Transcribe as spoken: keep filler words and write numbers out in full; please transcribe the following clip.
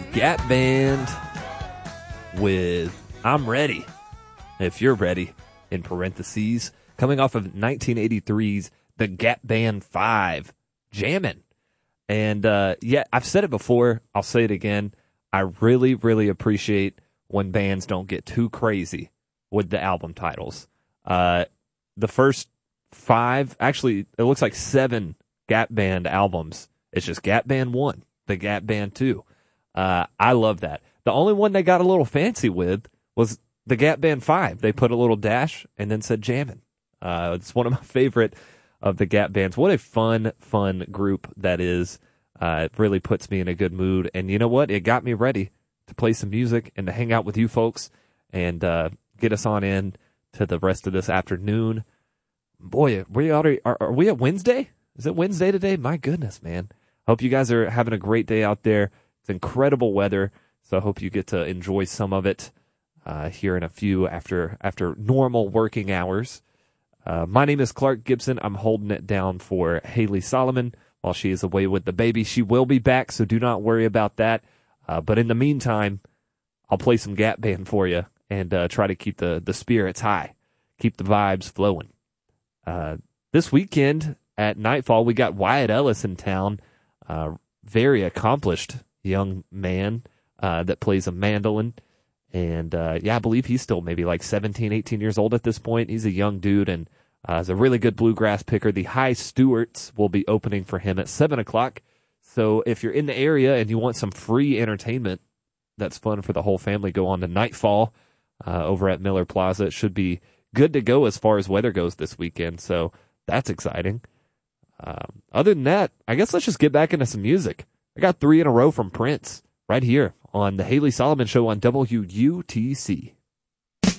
Gap Band with I'm Ready, if you're ready, in parentheses, coming off of nineteen eighty-three's The Gap Band five, Jammin'. And uh, yeah, I've said it before, I'll say it again, I really, really appreciate when bands don't get too crazy with the album titles. Uh, the first five, actually, it looks like seven Gap Band albums, it's just Gap Band one, The Gap Band two. Uh, I love that. The only one they got a little fancy with was the Gap Band five. They put a little dash and then said Jammin'. Uh, it's one of my favorite of the Gap Bands. What a fun, fun group that is. Uh, it really puts me in a good mood. And you know what? It got me ready to play some music and to hang out with you folks and uh, get us on in to the rest of this afternoon. Boy, we already are, are we at Wednesday? Is it Wednesday today? My goodness, man. Hope you guys are having a great day out there. It's incredible weather, so I hope you get to enjoy some of it uh, here in a few after after normal working hours. Uh, my name is Clark Gibson. I'm holding it down for Haley Solomon while she is away with the baby. She will be back, so do not worry about that. Uh, but in the meantime, I'll play some Gap Band for you and uh, try to keep the, the spirits high, keep the vibes flowing. Uh, this weekend at Nightfall, we got Wyatt Ellis in town, uh, very accomplished young man uh, that plays a mandolin. And, uh, yeah, I believe he's still maybe like seventeen, eighteen years old at this point. He's a young dude and uh, is a really good bluegrass picker. The High Stewarts will be opening for him at seven o'clock. So if you're in the area and you want some free entertainment that's fun for the whole family, go on to Nightfall uh, over at Miller Plaza. It should be good to go as far as weather goes this weekend. So that's exciting. Um, other than that, I guess let's just get back into some music. I got three in a row from Prince right here on the Haley Solomon Show on W U T C.